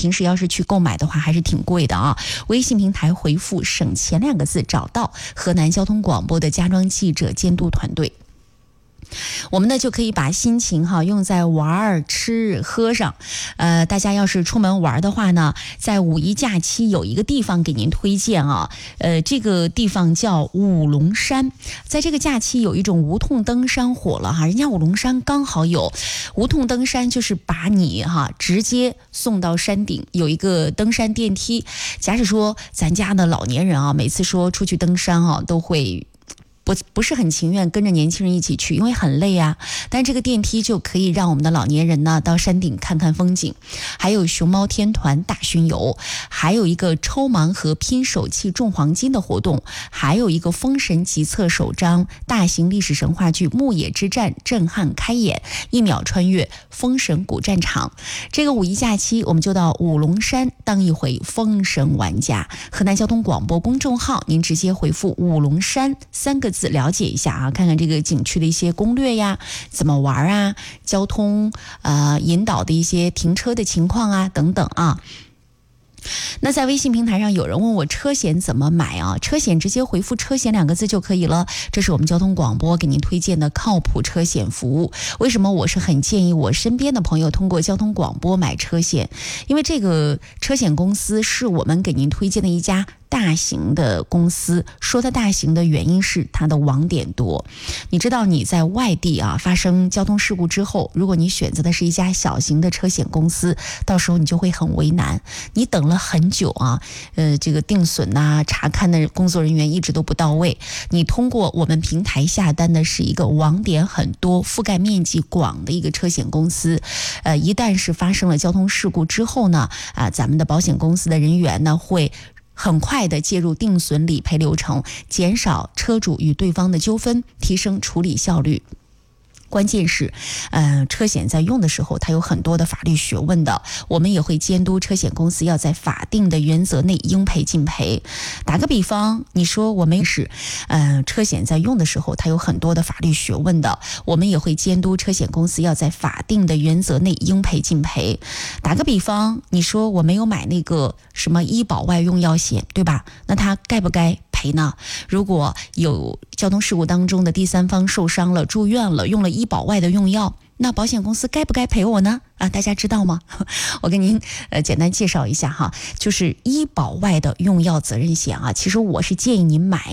平时要是去购买的话还是挺贵的啊。微信平台回复省钱2个字，找到河南交通广播的家装记者监督团队。我们呢就可以把心情用在玩吃喝上。大家要是出门玩的话呢，在五一假期有一个地方给您推荐啊。这个地方叫五龙山。在这个假期有一种无痛登山火了人家五龙山刚好有无痛登山，就是把你直接送到山顶，有一个登山电梯。假使说咱家的老年人每次说出去登山都会不是很情愿跟着年轻人一起去，因为很累啊。但这个电梯就可以让我们的老年人呢到山顶看看风景。还有熊猫天团大巡游，还有一个抽盲盒拼手气中黄金的活动，还有一个封神极策首章大型历史神话剧牧野之战震撼开演，1秒穿越封神古战场。这个五一假期我们就到五龙山当一回封神玩家。河南交通广播公众号您直接回复五龙山3个字了解一下看看这个景区的一些攻略呀，怎么玩啊，交通引导的一些停车的情况啊等等啊。那在微信平台上有人问我车险怎么买车险直接回复车险2个字就可以了。这是我们交通广播给您推荐的靠谱车险服务。为什么我是很建议我身边的朋友通过交通广播买车险？因为这个车险公司是我们给您推荐的一家大型的公司。说它大型的原因是它的网点多。你知道你在外地发生交通事故之后，如果你选择的是一家小型的车险公司，到时候你就会很为难。你等了很久这个定损查看的工作人员一直都不到位。你通过我们平台下单的是一个网点很多、覆盖面积广的一个车险公司。一旦是发生了交通事故之后呢，咱们的保险公司的人员呢会很快的介入定损理赔流程，减少车主与对方的纠纷，提升处理效率。关键是车险在用的时候它有很多的法律学问的，我们也会监督车险公司要在法定的原则内应赔尽赔。打个比方，你说我没事，车险在用的时候它有很多的法律学问的，我们也会监督车险公司要在法定的原则内应赔尽赔。打个比方，你说我没有买那个什么医保外用药险，对吧？那它该不该赔呢？如果有交通事故当中的第三方受伤了、住院了，用了医保外的用药，那保险公司该不该赔我呢？大家知道吗？我给您简单介绍一下就是医保外的用药责任险其实我是建议您买